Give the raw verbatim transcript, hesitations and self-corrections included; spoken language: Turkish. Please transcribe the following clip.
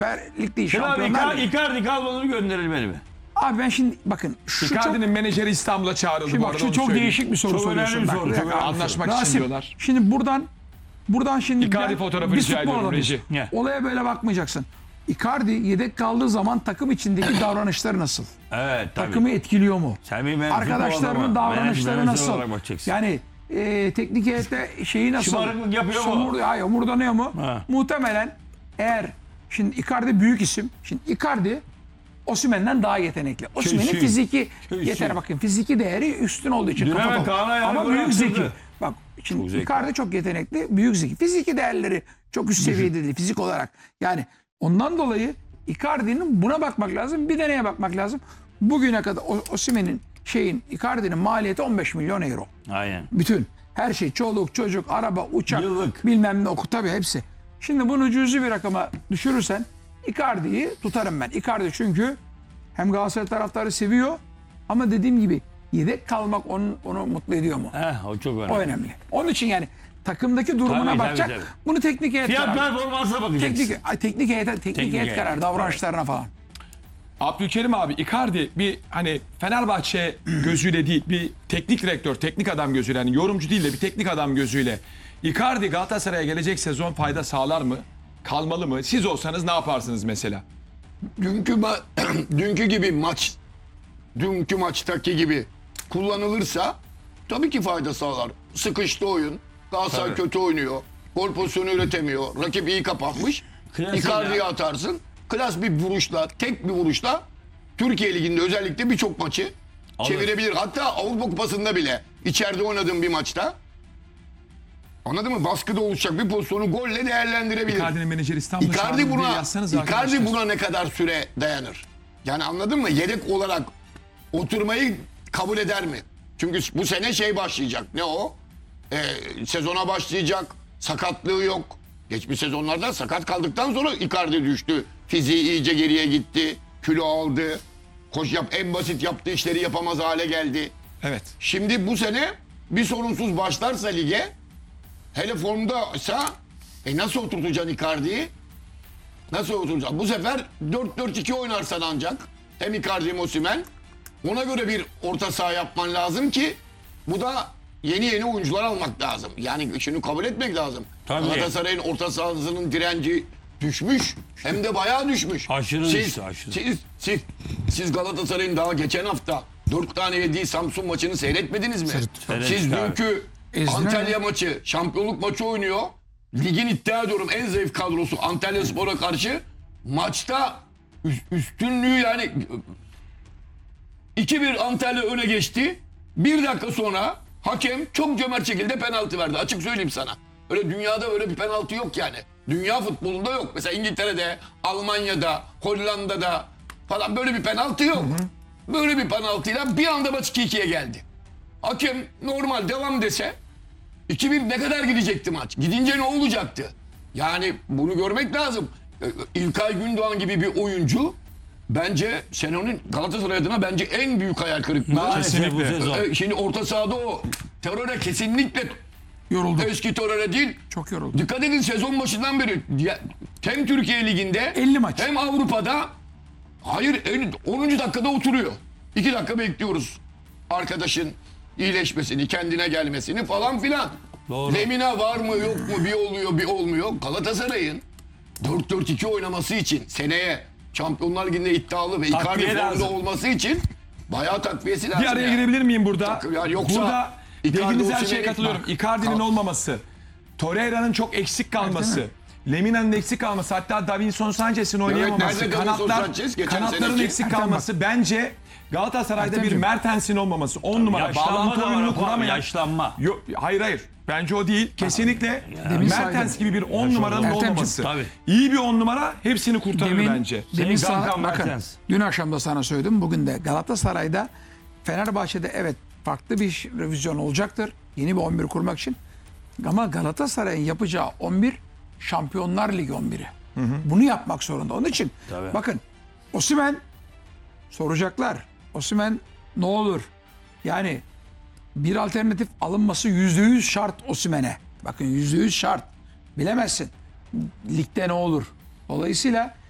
Süper Lig değil, Şimdi abi Şampiyonlar Icardi, Ligi. Icardi kalmadı mı gönderilmeli mi? Abi ben şimdi bakın şu çok, Icardi'nin menajeri İstanbul'a çağrıldı şimdi bu bak arada. şu onu çok söyleyeyim. değişik bir soru Çok önemli soruyorsun. bir Bak, soru, bir çok dakika. önemli bir Anlaşmak için Rasim, diyorlar. şimdi buradan buradan şimdi Icardi ben fotoğrafı bir rica futbol ediyorum, adamıyız. reji. Ne? Olaya böyle bakmayacaksın. Icardi yedek kaldığı zaman takım içindeki davranışları nasıl? Evet tabii. Takımı etkiliyor mu? Sen bir men- Arkadaşlarının futbol adamı, davranışları menajer nasıl? olarak bakacaksın. Yani e, teknik heyette şeyi nasıl? Şımarıklık yapıyor mu? Somur- Hayır, omurdanıyor mu? Ha. Muhtemelen eğer şimdi Icardi büyük isim. Şimdi Icardi Osimhen'den daha yetenekli. Osimhen'in Kesin. fiziki Kesin. yeter bakın fiziki değeri üstün olduğu için Dün kafa hemen topu. Kaan'a yani Ama gol büyük attırdı. zeki. Bak şimdi Çok zeki. Icardi çok yetenekli, büyük zeki. Fiziki değerleri çok üst seviyede değil fizik olarak. Yani ondan dolayı Icardi'nin buna bakmak lazım. Bir de neye bakmak lazım? Bugüne kadar O- Osimhen'in şeyin Icardi'nin maliyeti on beş milyon euro. Aynen. Bütün her şey çoluk çocuk araba uçak Yıllık. bilmem ne oku tabii hepsi. Şimdi bunu cüzi bir rakama düşürürsen Icardi'yi tutarım ben. Icardi çünkü hem Galatasaray taraftarı seviyor ama dediğim gibi yedek kalmak onu, onu mutlu ediyor mu? Heh, o çok önemli. O önemli. Onun için yani takımdaki durumuna Tabii, bakacak. tabii, tabii. Bunu teknik heyet Fiyat karar. performansına bakacaksın. Teknik, ay, teknik heyet, teknik, Teknik heyet heyet. karar davranışlarına falan. Abdülkerim abi, Icardi bir hani Fenerbahçe gözüyle değil, bir teknik direktör, teknik adam gözüyle, yani yorumcu değil de bir teknik adam gözüyle Icardi Galatasaray'a gelecek sezon fayda sağlar mı? Kalmalı mı? Siz olsanız ne yaparsınız mesela? Dünkü ma- dünkü gibi maç, dünkü maçtaki gibi kullanılırsa tabii ki fayda sağlar. Sıkıştı oyun. Galatasaray Tabii. kötü oynuyor. Gol pozisyonu üretemiyor. Rakip iyi kapatmış. Klasik Icardi'ye ya. atarsın. Klas bir vuruşla, tek bir vuruşla Türkiye Ligi'nde özellikle birçok maçı Alır. çevirebilir. Hatta Avrupa Kupası'nda bile içeride oynadığım bir maçta, anladın mı? Baskıda oluşacak bir pozisyonu golle değerlendirebilir. Icardi'nin menajeri İstanbul'a Icardi çağrıldı diye buna, yazsanız Icardi arkadaşlar. buna ne kadar süre dayanır? Yani anladın mı? Yedek olarak oturmayı kabul eder mi? Çünkü bu sene şey başlayacak. Ne o? Ee, sezona başlayacak. Sakatlığı yok. Geçmiş sezonlarda sakat kaldıktan sonra Icardi düştü. Fiziği iyice geriye gitti. Kilo aldı. Koş yap, en basit yaptığı işleri yapamaz hale geldi. Evet. Şimdi bu sene bir sorunsuz başlarsa lige, hele formdaysa e nasıl oturtacaksın Icardi'yi? Nasıl oturtacaksın? Bu sefer dört dört iki oynarsan ancak hem Icardi hem Osimhen, ona göre bir orta saha yapman lazım ki bu da yeni yeni oyuncular almak lazım. Yani şunu kabul etmek lazım. Tabii. Galatasaray'ın orta sahasının direnci düşmüş. Hem de bayağı düşmüş. Aşırı siz, düştü, aşırı. Siz, siz, siz Galatasaray'ın daha geçen hafta dört tane yediği Samsun maçını seyretmediniz mi? Seyrettik Siz abi. dünkü İzle. Antalya maçı, şampiyonluk maçı oynuyor. Ligin iddia ediyorum en zayıf kadrosu Antalya Spor'a karşı. Maçta üst- üstünlüğü yani iki bir Antalya öne geçti. Bir dakika sonra hakem çok cömert şekilde penaltı verdi. Açık söyleyeyim sana. Öyle dünyada öyle bir penaltı yok yani. Dünya futbolunda yok. Mesela İngiltere'de, Almanya'da, Hollanda'da falan böyle bir penaltı yok. Böyle bir penaltıyla bir anda maç iki ikiye geldi. Hakem normal devam dese iki bir ne kadar gidecekti maç? Gidince ne olacaktı? Yani bunu görmek lazım. Ee, İlkay Gündoğan gibi bir oyuncu bence Şenol'ün Galatasaray adına bence en büyük hayal kırıklığı. Maalesef bu Kesinlikle. sezon. Ee, Şimdi orta sahada o teröre kesinlikle Yoruldu. eski teröre değil. Çok yoruldu. Dikkat edin sezon başından beri ya- hem Türkiye Ligi'nde elli maç. hem Avrupa'da hayır en- onuncu dakikada oturuyor. iki dakika bekliyoruz arkadaşın iyileşmesini, kendine gelmesini falan filan. Doğru. Lemina var mı yok mu bir oluyor bir olmuyor. Galatasaray'ın dört dört iki oynaması için seneye Şampiyonlar Ligi'nde iddialı ve Icardi Takviye formda lazım. olması için bayağı takviyesi lazım. Bir araya yani. girebilir miyim burada? Takım yani yoksa burada Icardi dediğiniz her şeye Osimhen'in- katılıyorum. Bak, Icardi'nin kal- olmaması, Torreira'nın çok eksik kalması, Lemina'nın eksik kalması, hatta Davinson Sanchez'in oynayamaması, nerede Davinson kanatlar, Sanchez? Geçen kanatların seneki. eksik Ertem kalması bence Galatasaray'da bir Ertemciğim. Mertens'in olmaması, on numara Yaşlanma bağlantı da var oyununu o konuda, kuramayan. yaşlanma. Yo, hayır hayır. Bence o değil. Kesinlikle Demin Mertens saydım. gibi bir on numaranın Ertemciğim, olmaması. tabii. İyi bir on numara hepsini kurtarır Demin, bence. demin Senin sana, kankan bakın, Mertens. dün akşam da sana söyledim. Bugün de Galatasaray'da, Fenerbahçe'de evet farklı bir revizyon olacaktır. Yeni bir on bir kurmak için. Ama Galatasaray'ın yapacağı on bir Şampiyonlar Ligi on biri. Bunu yapmak zorunda. Onun için Tabii. bakın Osimhen soracaklar. Osimhen ne olur? Yani bir alternatif alınması yüzde yüz şart Osimhen'e. Bakın yüzde yüz şart. Bilemezsin. Ligde ne olur? Dolayısıyla